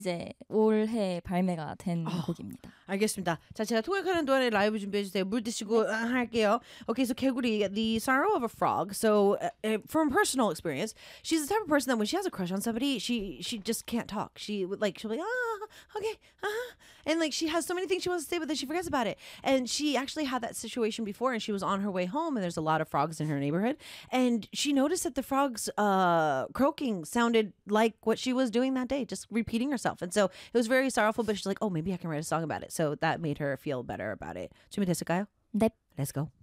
이제 올해 발매가 된 어. 곡입니다. 알겠습니다. 자, 제가 통역하는 동안에 라이브 준비해주세요. 물 드시고 할게요. Okay, so 개구리, the sorrow of a frog. So, from personal experience, she's the type of person that when she has a crush on somebody, she just can't talk. She'll be like, okay, and like she has so many things she wants to say, but then she forgets about it. And she actually had that situation before, and she was on her way home, and there's a lot of frogs in her neighborhood, and she noticed that the frogs croaking sounded like what she was doing that day, just repeating herself. And so it was very sorrowful, but she's like, oh, maybe I can write a song about it. So that made her feel better about it. 준비됐을까요? 넵. Let's go.